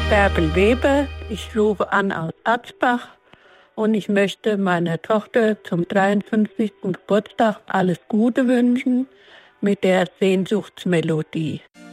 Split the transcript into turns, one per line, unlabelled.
Bärbel Weber, ich rufe an aus Atzbach und ich möchte meiner Tochter zum 53. Geburtstag alles Gute wünschen mit der Sehnsuchtsmelodie.